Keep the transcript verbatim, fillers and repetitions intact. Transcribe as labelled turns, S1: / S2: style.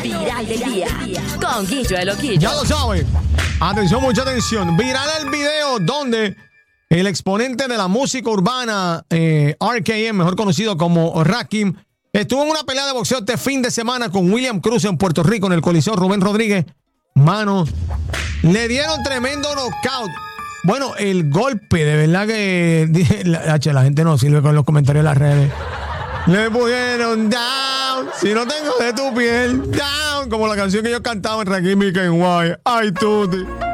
S1: viral del día. Con Guillo el Loquillo.
S2: Ya lo saben. Atención, mucha atención. Viral el video donde el exponente de la música urbana, eh, R K M, mejor conocido como Rakim, estuvo en una pelea de boxeo este fin de semana con William Cruz en Puerto Rico, en el Coliseo Rubén Rodríguez. Mano, le dieron tremendo knockout. Bueno, el golpe, de verdad que la, la gente no sirve con los comentarios de las redes. Le pusieron down, si no tengo de tu piel, down, como la canción que yo cantaba en Rakim y Kenway. Ay, tuti.